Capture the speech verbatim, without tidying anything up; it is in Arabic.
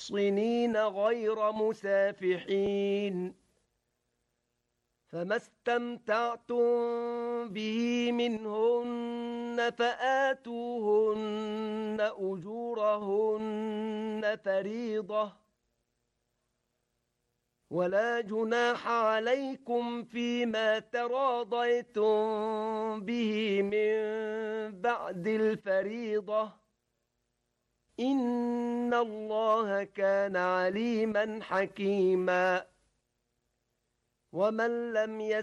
محصنين غير مسافحين فما استمتعتم به منهن فآتوهن أجورهن فريضة ولا جناح عليكم فيما تراضيتم به من بعد الفريضة إن الله كان عليما حكيما ومن لم يستطع